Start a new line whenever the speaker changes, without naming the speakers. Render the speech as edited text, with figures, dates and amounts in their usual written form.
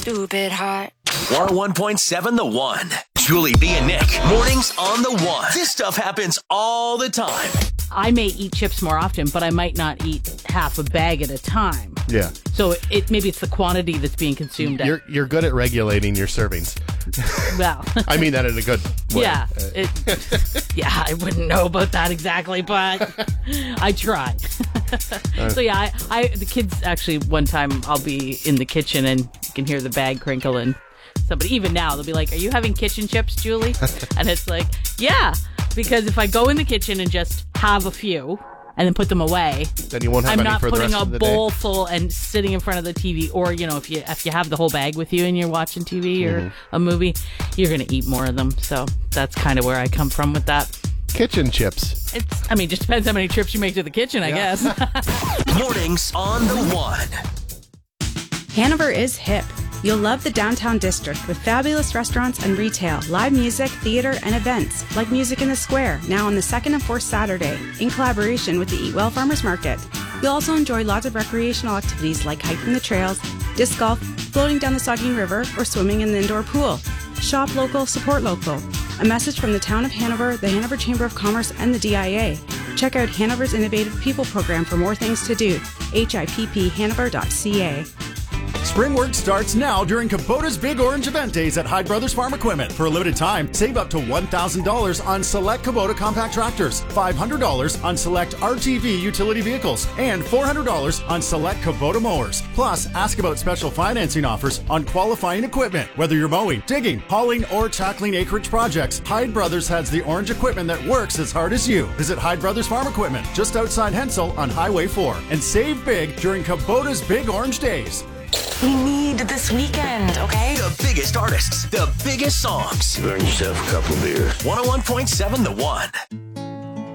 stupid hot.
101.7 The One. Julie B and Nick. Mornings on The One. This stuff happens all the time.
I may eat chips more often, but I might not eat half a bag at a time.
Yeah.
So maybe it's the quantity that's being consumed.
You're good at regulating your servings.
Well,
I mean that in a good way.
Yeah. I wouldn't know about that exactly, but I try. So yeah, the kids actually, one time I'll be in the kitchen and you can hear the bag crinkle and somebody, even now, they'll be like, "Are you having kitchen chips, Julie?" And it's like, yeah, because if I go in the kitchen and just have a few and then put them away,
then you won't have
I'm
any
not
for the
putting
rest
a
of the
bowl
day.
full and sitting in front of the TV, or if you have the whole bag with you and you're watching TV or a movie, you're gonna eat more of them. So that's kind of where I come from with that.
Kitchen chips.
Just depends how many trips you make to the kitchen, I guess.
Mornings on The One.
Hanover is hip. You'll love the downtown district with fabulous restaurants and retail, live music, theater, and events like Music in the Square, now on the 2nd and 4th Saturday, in collaboration with the Eat Well Farmers Market. You'll also enjoy lots of recreational activities like hiking the trails, disc golf, floating down the Saugeen River, or swimming in the indoor pool. Shop local, support local. A message from the town of Hanover, the Hanover Chamber of Commerce, and the DIA. Check out Hanover's Innovative People Program for more things to do. HIPPHanover.ca.
Spring work starts now during Kubota's Big Orange Event Days at Hyde Brothers Farm Equipment. For a limited time, save up to $1,000 on select Kubota compact tractors, $500 on select RTV utility vehicles, and $400 on select Kubota mowers. Plus, ask about special financing offers on qualifying equipment. Whether you're mowing, digging, hauling, or tackling acreage projects, Hyde Brothers has the orange equipment that works as hard as you. Visit Hyde Brothers Farm Equipment just outside Hensel on Highway 4 and save big during Kubota's Big Orange Days.
We need this weekend, okay?
The biggest artists, the biggest songs.
Earn yourself a couple beers.
101.7 The One.